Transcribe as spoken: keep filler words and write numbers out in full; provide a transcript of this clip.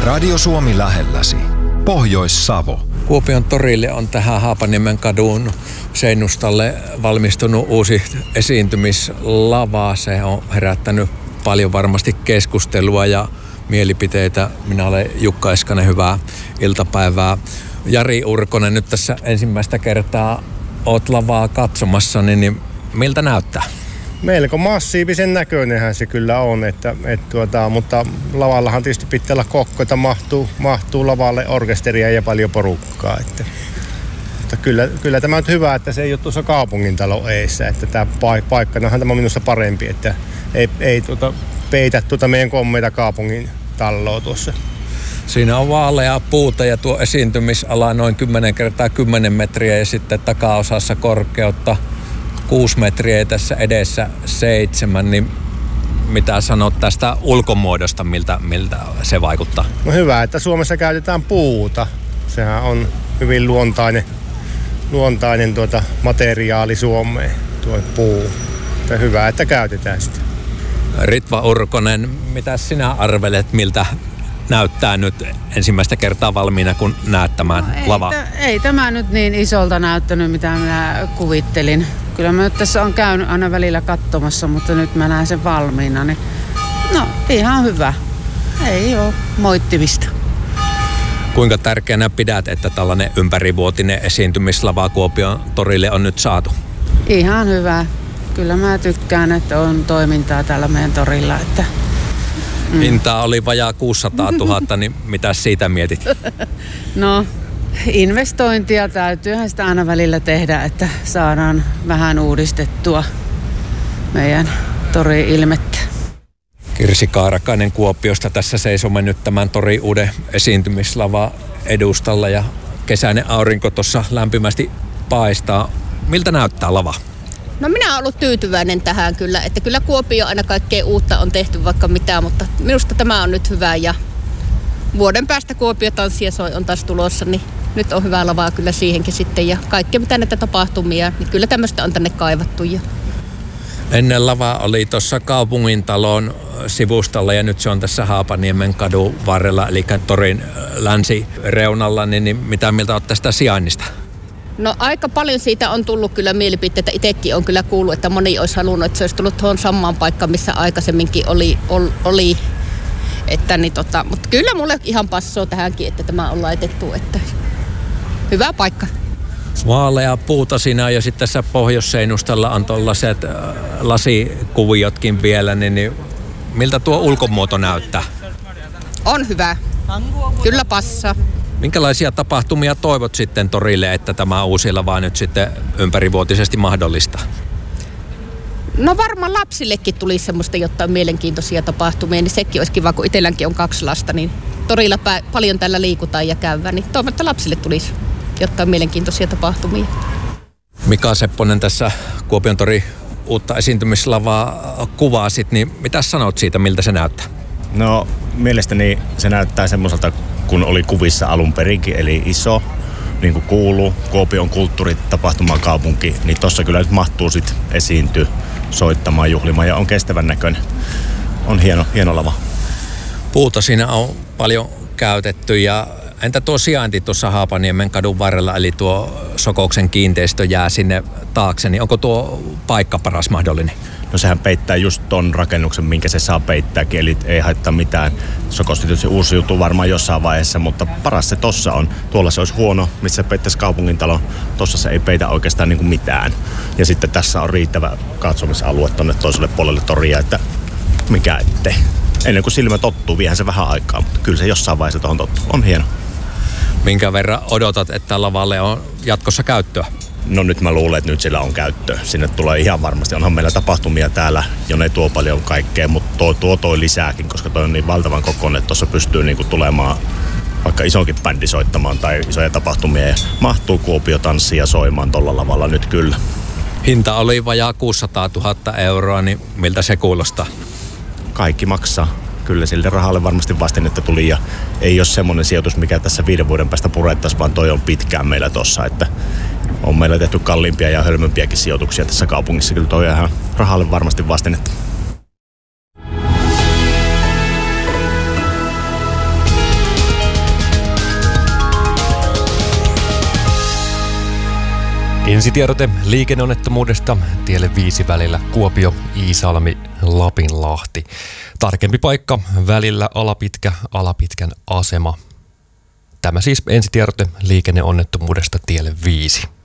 Radio Suomi lähelläsi. Pohjois-Savo. Kuopion torille on tähän Haapaniemen kadun seinustalle valmistunut uusi esiintymislava. Se on herättänyt paljon varmasti keskustelua ja mielipiteitä. Minä olen Jukka Eskanen, hyvää iltapäivää. Jari Urkonen, nyt tässä ensimmäistä kertaa oot lavaa katsomassa, niin miltä näyttää? Melko massiivisen näköinenhän se kyllä on, että, et tuota, mutta lavallahan tietysti pitää olla kokkoita, mahtuu, mahtuu lavalle orkesteria ja paljon porukkaa. Että, mutta kyllä, kyllä tämä on hyvä, että se ei ole tuossa kaupungintalo eessä, että tämä paikkanahan tämä on minusta parempi, että ei, ei tuota, peitä tuota meidän kommeita kaupungin taloa tuossa. Siinä on vaaleaa puuta ja tuo esiintymisala noin kymmenen kertaa kymmenen metriä ja sitten takaosassa korkeutta kuusi metriä ja tässä edessä seitsemän, niin mitä sanot tästä ulkomuodosta, miltä, miltä se vaikuttaa? No hyvä, että Suomessa käytetään puuta. Sehän on hyvin luontainen, luontainen tuota materiaali Suomeen, tuo puu. Ja hyvä, että käytetään sitä. Ritva Urkonen, mitä sinä arvelet, miltä näyttää nyt ensimmäistä kertaa valmiina, kun näet tämän no, lavaa? Ei, ei tämä nyt niin isolta näyttänyt, mitä minä kuvittelin. Kyllä mä nyt tässä on käynyt aina välillä katsomassa, mutta nyt mä näen sen valmiina. Niin no, ihan hyvä. Ei ole moittimista. Kuinka tärkeänä pidät, että tällainen ympärivuotinen esiintymislava Kuopion torille on nyt saatu? Ihan hyvä. Kyllä mä tykkään, että on toimintaa täällä meidän torilla. Että Mm. Hintaa oli vajaa kuusisataatuhatta, niin mitä siitä mietit? No, investointia täytyyhän sitä aina välillä tehdä, että saadaan vähän uudistettua meidän tori-ilmettä. Kirsi Kaarakainen Kuopiosta, tässä seisomme nyt tämän tori uuden esiintymislava edustalla ja kesäinen aurinko tuossa lämpimästi paistaa. Miltä näyttää lava? No minä olen ollut tyytyväinen tähän kyllä, että kyllä Kuopio aina kaikkea uutta on tehty vaikka mitä, mutta minusta tämä on nyt hyvä ja vuoden päästä Kuopio tanssia soi on taas tulossa, niin nyt on hyvää lavaa kyllä siihenkin sitten ja kaikkea mitä näitä tapahtumia, niin kyllä tämmöistä on tänne kaivattu. Ja ennen lava oli tuossa kaupungintalon sivustalla ja nyt se on tässä Haapaniemen kadun varrella, eli torin länsireunalla, niin, niin mitä mieltä olet tästä sijainnista? No aika paljon siitä on tullut kyllä mielipiteitä. Itsekin on kyllä kuullut, että moni olisi halunnut, että se olisi tullut tuohon samaan paikkaan, missä aikaisemminkin oli. oli. Että, niin tota, mutta kyllä mulle ihan passoo tähänkin, että tämä on laitettu. Että hyvä paikka. Vaalea puuta siinä ja sitten tässä pohjoisseinustalla on tuollaiset äh, lasikuviotkin vielä. Niin, niin miltä tuo ulkomuoto näyttää? On hyvä. Kyllä passaa. Minkälaisia tapahtumia toivot sitten torille, että tämä uusi lava nyt sitten ympärivuotisesti mahdollista? No varmaan lapsillekin tulisi semmoista jotain mielenkiintoisia tapahtumia, niin sekin olisi kiva, kun itselläänkin on kaksi lasta, niin torilla pä- paljon tällä liikutaan ja käydään, niin toivon, että lapsille tulisi jotain mielenkiintoisia tapahtumia. Mika Sepponen tässä Kuopion tori uutta esiintymislavaa kuvasit, niin mitä sanot siitä, miltä se näyttää? No mielestäni se näyttää semmoiselta, kun oli kuvissa alun perinkin, eli iso, niin kuin kuuluu, Kuopion kulttuuritapahtumakaupunki, niin tossa kyllä nyt mahtuu sit esiintyä, soittamaan, juhlimaan ja on kestävän näköinen. On hieno, hieno lava. Puuta siinä on paljon käytetty ja entä tuo sijainti tuossa Haapaniemen kadun varrella, eli tuo Sokoksen kiinteistö jää sinne taakse, niin onko tuo paikka paras mahdollinen? No sehän peittää just ton rakennuksen, minkä se saa peittääkin, eli ei haittaa mitään. Sokosti tietysti uusi juttu varmaan jossain vaiheessa, mutta paras se tossa on. Tuolla se olisi huono, missä se peittäisi kaupungintalo. Tossa se ei peitä oikeastaan niin kuin mitään. Ja sitten tässä on riittävä katsomisalue tonne toiselle puolelle toria, että mikä ettei. Ennen kuin silmä tottuu, viehän se vähän aikaa, mutta kyllä se jossain vaiheessa tuohon tottuu. On hieno. Minkä verran odotat, että lavalle on jatkossa käyttöä? No nyt mä luulen, että nyt sillä on käyttöä. Sinne tulee ihan varmasti. Onhan meillä tapahtumia täällä, jo ne tuo paljon kaikkea, mutta tuo, tuo toi lisääkin, koska toi on niin valtavan kokoinen, että tuossa pystyy niinku tulemaan vaikka isonkin bändi soittamaan tai isoja tapahtumia. Ja mahtuu Kuopio tanssia soimaan tuolla lavalla nyt kyllä. Hinta oli vajaa kuusisataatuhatta euroa, niin miltä se kuulostaa? Kaikki maksaa. Kyllä sille rahalle varmasti vastinetta tuli ja ei ole semmoinen sijoitus, mikä tässä viiden vuoden päästä purettaisiin, vaan toi on pitkään meillä tossa, että on meillä tehty kalliimpia ja hölmömpiäkin sijoituksia tässä kaupungissa. Kyllä toi on ihan rahalle varmasti vastinetta. Ensitiedote liikenneonnettomuudesta tielle viisi välillä Kuopio, Iisalmi, Lapinlahti. Tarkempi paikka välillä Alapitkä, Alapitkän asema. Tämä siis ensitiedote liikenneonnettomuudesta tielle viisi.